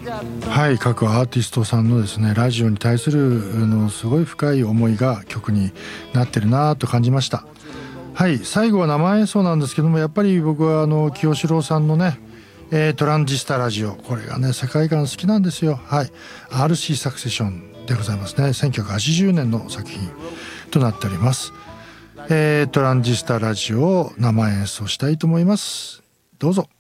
はい、各アーティストさんのですねラジオに対するすごい深い思いが曲になってるなと感じました。はい、最後は生演奏なんですけども、やっぱり僕は清志郎さんのね、トランジスタラジオ、これがね世界観好きなんですよ。はい、 RC サクセションでございますね。1980年の作品となっております。トランジスタラジオを生演奏したいと思います。どうぞ。